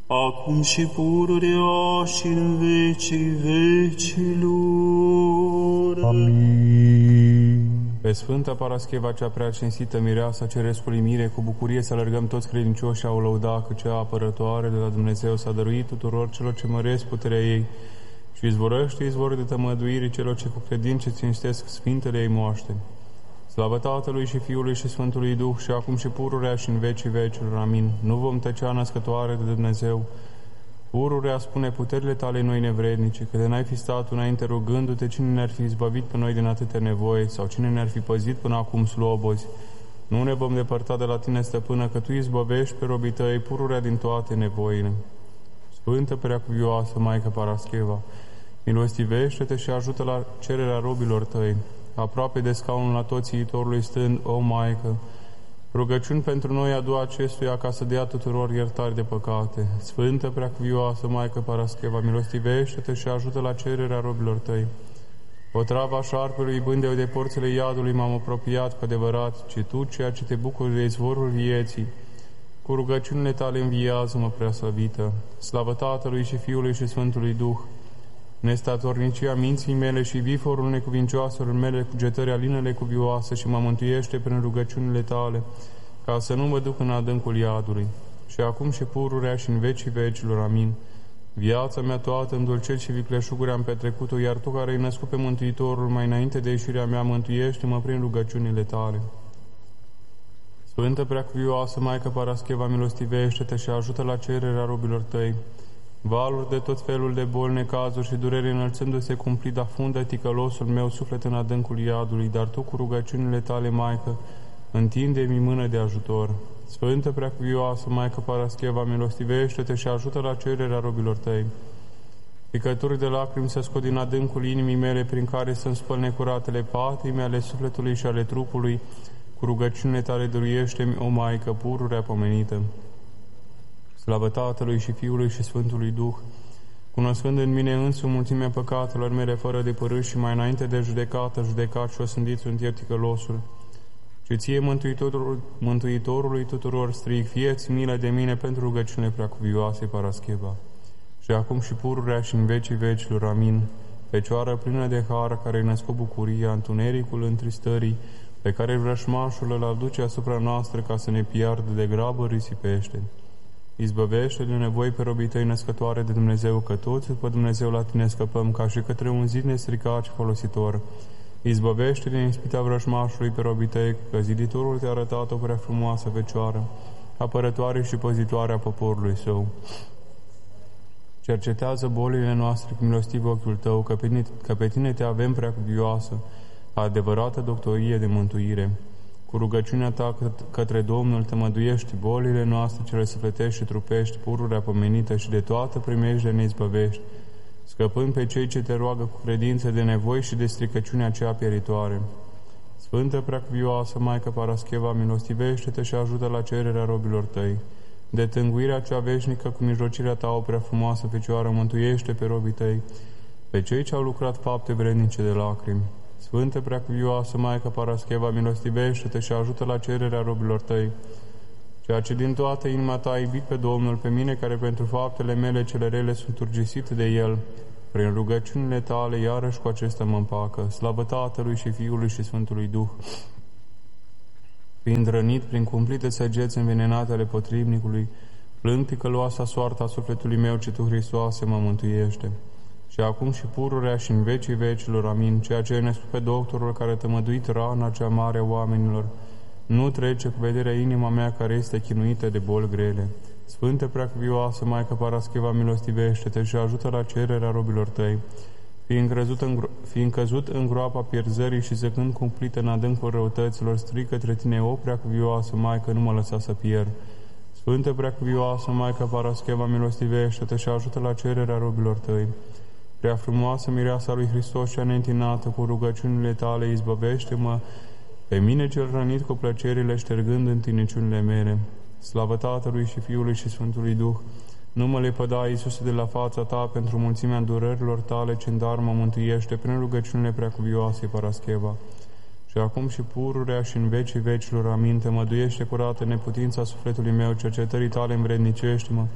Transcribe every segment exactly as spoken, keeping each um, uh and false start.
acum și pururea și în vecii vecilor. Amin. Pe Sfânta Parascheva, cea prea cinstită, mireasa cerescului mire, cu bucurie să alergăm toți credincioșii au lăuda că cea apărătoare de la Dumnezeu s-a dăruit tuturor celor ce măresc puterea ei și izvorăște izvor de tămăduire celor ce cu credință cinstesc sfintele ei moaște. Slavă Tatălui și Fiului și Sfântului Duh, și acum și pururea și în vecii vecilor. Amin. Nu vom tăcea, născătoare de Dumnezeu. Pururea spune puterile tale noi nevrednice, că de n-ai fi stat înainte rugându-te, cine ne-ar fi izbăvit pe noi din atâtea nevoi, sau cine ne-ar fi păzit până acum slobozi. Nu ne vom depărta de la tine, stăpână, că tu izbăvești pe robii tăi, pururea din toate nevoile. Sfântă Preacuvioasă Maică Parascheva, milostivește-te și ajută la cererea robilor tăi, aproape de scaunul atoțiitorului stând, o Maică, rugăciuni pentru noi adu acestuia ca să dea tuturor iertare de păcate. Sfântă Preacuvioasă Maică Parascheva, milostivește-te și ajută la cererea robilor tăi. Otrava șarpelui, bândeu de porțile iadului, m-am apropiat cu adevărat, ci tu, ceea ce te bucuri de izvorul vieții, cu rugăciunile tale înviază-mă, preaslăvită. Slavă Tatălui și Fiului și Sfântului Duh, nestatornicia minții mele și viforul necuvincioaselor mele, cugetări alinele cuvioase, și mă mântuiește prin rugăciunile tale, ca să nu mă duc în adâncul iadului. Și acum și pururea și în vecii vecilor. Amin. Viața mea toată în dulceli și vicleșuguri am petrecut-o, iar tu, care ai născut pe Mântuitorul mai înainte de ieșirea mea, mântuiește-mă prin rugăciunile tale. Sfântă Preacuvioasă Maică Parascheva, milostivește-te și ajută la cererea robilor tăi. Valuri de tot felul de boli, necazuri și dureri înălțându-se cumplit, afundă ticălosul meu suflet în adâncul iadului, dar tu, cu rugăciunile tale, Maică, întinde-mi mână de ajutor. Sfântă Preacuvioasă Maică Parascheva, milostivește-te și ajută la cererea robilor tăi. Picături de lacrimi se scot din adâncul inimii mele, prin care să-mi spăl necuratele patimi ale sufletului și ale trupului. Cu rugăciunile tale dăruiește-mi, o Maică, pururea pomenită. Slavă Tatălui și Fiului și Sfântului Duh, cunoscând în mine însumi mulțimea păcatelor mele fără de părâși, și mai înainte de judecată, judecat și osândit sunt eu ticălosul. Și ție, Mântuitorul, Mântuitorului tuturor, strig, fie-ți milă de mine pentru rugăciunile Preacuvioasei Parascheva. Și acum și pururea și în vecii vecilor. Amin. Fecioară plină de har, care-i născut bucuria, întunericul întristării, pe care vrășmașul îl aduce asupra noastră ca să ne piardă, de grabă risipește. Izbăvește de nevoi pe robii tăi, născătoare de Dumnezeu, că toți după Dumnezeu la tine scăpăm, ca și către un zid nestricat și folositor. Izbăvește din ispita vrăjmașului pe robii tăi, că ziditorul te-a arătat o prea frumoasă Fecioară, apărătoare și păzitoare a poporului său. Cercetează bolile noastre cu milostiv ochiul tău, că pe, că pe tine te avem Preacuvioasă, adevărată doctorie de mântuire. Cu rugăciunea ta către Domnul tămăduiești bolile noastre cele sufletești și trupești, pururea pomenită, și de toată primejdea ne izbăvești, scăpând pe cei ce te roagă cu credință de nevoi și de stricăciunea cea pieritoare. Sfântă Preacuvioasă Maică Parascheva, milostivește-te și ajută la cererea robilor tăi. De tânguirea cea veșnică, cu mijlocirea ta, o prea frumoasă Fecioară, mântuiește pe robii tăi, pe cei ce au lucrat fapte vrednice de lacrimi. Sfântă Preacuvioasă Maică Parascheva, milostivește-te și ajută la cererea robilor tăi. Ceea ce din toată inima ta a iubit pe Domnul, pe mine, care pentru faptele mele cele rele sunt urgisit de El, prin rugăciunile tale, iarăși cu acesta mă împacă. Slavă Tatălui și Fiului și Sfântului Duh. Fiind rănit prin cumplite săgeți învenenate ale potrivnicului, plâng ticăloasa soarta sufletului meu, ce tu, Hristoase, mă mântuiește. Și acum și pururea și în vecii vecilor. Amin. Ceea ce ai născut pe doctorul care te-a măduit rana cea mare a oamenilor, nu trece cu vederea inima mea, care este chinuită de boli grele. Sfântă Preacuvioasă Maică Parascheva, milostivește-te și ajută la cererea robilor tăi. Fiind căzut în, gro- fiind căzut în groapa pierzării și zăcând cumplită în adâncul răutăților, strig către tine, o Preacuvioasă Maică, nu mă lăsa să pierd. Sfântă Preacuvioasă Maică Parascheva, milostivește-te și ajută la cererea robilor tăi. Prea frumoasă Mireasa lui Hristos cea neîntinată, cu rugăciunile tale izbăvește-mă pe mine cel rănit cu plăcerile, ștergând întiniciunile mele. Slavă Tatălui și Fiului și Sfântului Duh, nu mă lepăda, Iisuse, de la fața ta, pentru mulțimea durărilor tale, ce în dar mă mântuiește prin rugăciunile Preacuvioasei Parascheva. Și acum și pururea și în vecii vecilor. Amin. Tămăduiește curată neputința sufletului meu, cercetării tale învrednicește-mă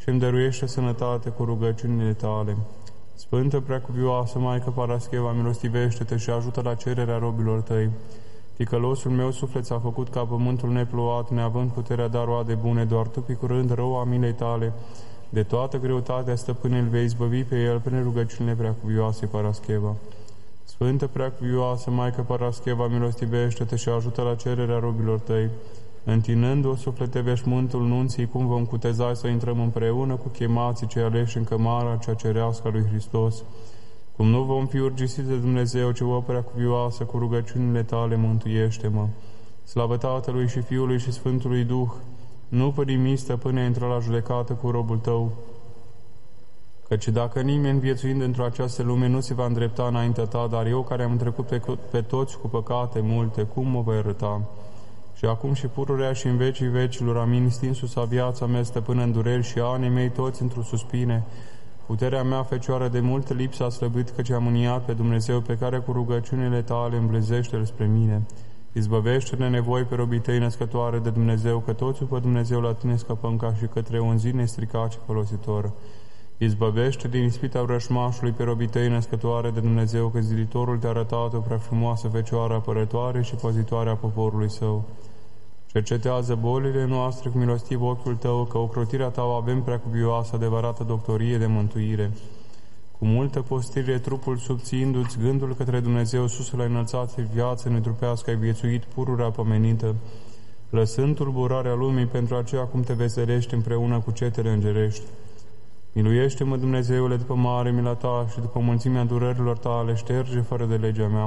și îmi dăruiește sănătate cu rugăciunile tale. Sfântă Preacuvioasă Maică Parascheva, milostivește-te și ajută la cererea robilor tăi. Ticălosul meu suflet s-a făcut ca pământul neplouat, neavând puterea da roade bune, doar tu, picurând rău a milei tale, de toată greutatea stăpâne îl vei izbăvi pe el prin rugăciunile Preacuvioasei Parascheva. Sfântă Preacuvioasă Maică Parascheva, milostivește-te și ajută la cererea robilor tăi. Întinându-o suflete veșmântul nunții, cum vom cuteza să intrăm împreună cu chemații cei aleși în cămara cea cerească a lui Hristos. Cum nu vom fi urgisiți de Dumnezeu, ce o Preacuvioasă, cu rugăciunile tale mântuiește-mă. Slavă Tatălui și Fiului și Sfântului Duh, nu părimi, Stăpâne, intră la judecată cu robul tău, căci dacă nimeni viețuind într-o această lume nu se va îndrepta înaintea ta, dar eu care am trecut pe, pe toți cu păcate multe, cum mă voi arăta? Și acum și pururea și în vecii vecilor, amin, stinsus a viața mea, Stăpână, în dureri și anii mei toți într-o suspine. Puterea mea, Fecioară, de multă lipsă a slăbit, căci am mâniat pe Dumnezeu, pe care cu rugăciunile tale îmblezește-L spre mine. Izbăvește-ne nevoi pe robii tăi, născătoare de Dumnezeu, că toți după Dumnezeu la tine scăpăm ca și către un zi nestricat și folositor. Izbăvește din ispita vrășmașului pe robii tăi, născătoare de Dumnezeu, că zilitorul te-a arătat o prea frumoasă Fecioară apărătoare și păzitoare a poporului său. Cercetează bolile noastre cu milostiv ochiul tău, că ocrotirea ta o avem Preacuvioasă, adevărată doctorie de mântuire. Cu multă postire, trupul subțiindu-ți gândul către Dumnezeu, sus la înălțat viață netrupească, ai viețuit pururea pomenită, lăsând tulburarea lumii, pentru aceea cum te veselești împreună cu cetele îngerești. Miluiește-mă, Dumnezeule, după mare mila ta și după mulțimea durărilor tale, șterge fără de legea mea.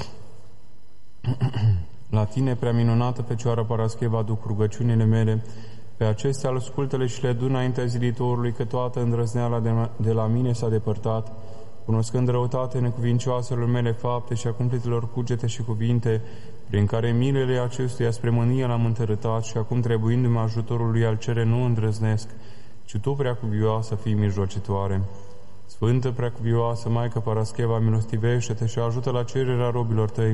La tine, prea minunată Fecioară Parascheva, duc rugăciunile mele, pe acestea ascultă-le și le du înaintea zilitorului, că toată îndrăzneala de, de la mine s-a depărtat, cunoscând răutate necuvincioaselor mele fapte și a cumplitelor cugete și cuvinte, prin care milele acestuia spre mânie l-am întărâtat și acum, trebuindu-mi ajutorul lui al cere, nu îndrăznesc, ci tu, Preacuvioasă, fii mijlocitoare. Sfântă Preacuvioasă Maică Parascheva, milostivește-te și ajută la cererea robilor tăi.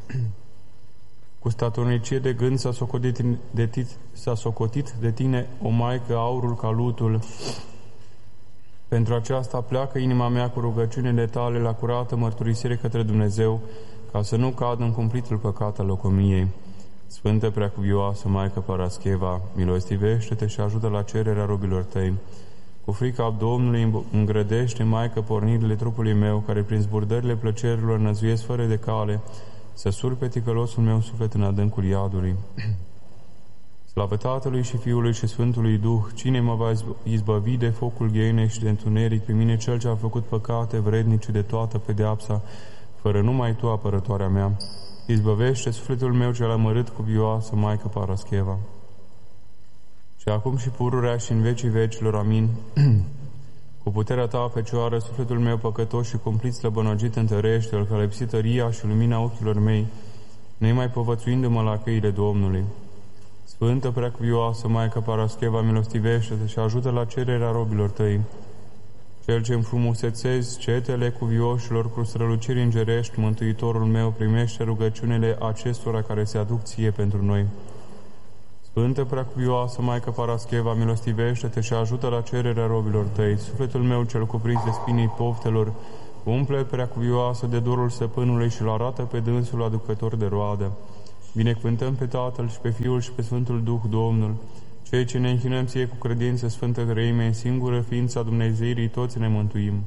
Cu statornicie de gând s-a socotit de, s-a socotit de tine, o Maică, aurul ca lutul. Pentru aceasta pleacă inima mea cu rugăciunile tale la curată mărturisire către Dumnezeu, ca să nu cad în cumplitul păcat al locomniei. Sfântă Preacuvioasă Maică Parascheva, milostivește-te și ajută la cererea robilor tăi. Cu frica Domnului îngrădește, Maică, pornirile trupului meu, care prin zburdările plăcerilor năzuiesc fără de cale, să surpe ticălosul meu suflet în adâncul iadului. Slavă Tatălui și Fiului și Sfântului Duh, cine mă va izbăvi de focul ghienei și de întuneric, pe mine cel ce a făcut păcate vrednice de toată pedeapsa, fără numai tu, apărătoarea mea. Izbăvește sufletul meu cel amărât cu vioasă, Maică Parascheva. Și acum și pururea și în vecii vecilor, amin. Cu puterea ta, Fecioară, sufletul meu păcătos și cumplit slăbănogit întărește-l, că lipsit tăria și lumina ochilor mei, nemai povățuindu-mă la căile Domnului. Sfântă Preacuvioasă Maică Parascheva, milostivește-te și ajută la cererea robilor tăi. Cel ce înfrumusețezi cetele cuvioșilor cu străluciri îngerești, Mântuitorul meu, primește rugăciunile acestora care se aduc ție pentru noi. Sfântă Preacuvioasă Maică Parascheva, milostivește-te și ajută la cererea robilor tăi. Sufletul meu cel cuprins de spinii poftelor, umple Preacuvioasă de dorul Stăpânului și-l arată pe dânsul aducător de roadă. Binecuvântăm pe Tatăl și pe Fiul și pe Sfântul Duh, Domnul. Cei ce ne închinăm ție cu credință Sfântă Treime, în singură ființa Dumnezeirii, toți ne mântuim.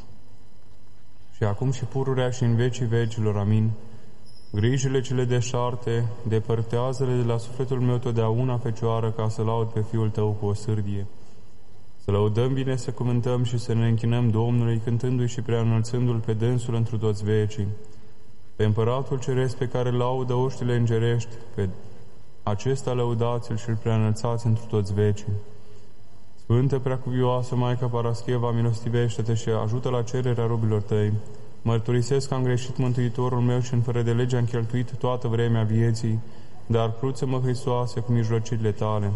Și acum și pururea și în vecii vecilor, amin. Grijile cele deșarte, depărtează-le de la sufletul meu totdeauna, Fecioară, ca să laud pe Fiul tău cu o sârdie. Să lăudăm bine, să cuvântăm și să ne închinăm Domnului, cântându-i și preanălțându-L pe dânsul întru toți vecii. Pe Împăratul Ceresc pe care laudă oștile îngerești, pe acesta lăudați-L și-L preanălțați întru toți vecii. Sfântă Preacuvioasă Maică Parascheva, milostivește-te și ajută la cererea robilor tăi. Mărturisesc că am greșit Mântuitorul meu și în fără de lege am cheltuit toată vremea vieții, dar cruță-mă, Hristoase, cu mijlocirile tale.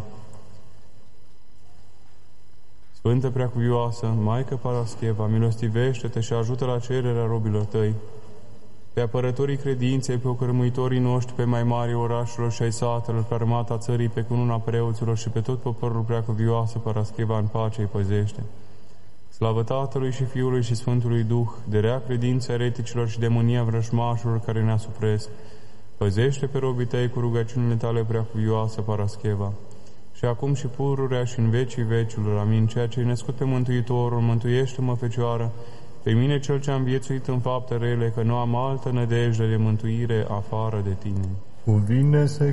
Sfântă Preacuvioasă Maică Parascheva, milostivește-te și ajută la cererea robilor tăi. pe apărătorii credinței, pe ocărmuitorii noștri, pe mai mari orașelor și ai satelor, pe armata țării, pe cununa preoților și pe tot poporul preacuvioasă, Parascheva, în pace îi păzește. Slavă Tatălui și Fiului și Sfântului Duh, de rea credință ereticilor și de mânia vrăjmașilor care ne asupresc. Păzește pe robii tăi cu rugăciunile tale preacuvioasă, Parascheva. Și acum și pururea și în vecii veciilor. Amin. Ceea ce ai născut pe Mântuitorul, mântuiește-mă, Fecioară, pe mine cel ce am viețuit în fapte rele, că nu am altă nădejde de mântuire afară de tine. Cuvine-se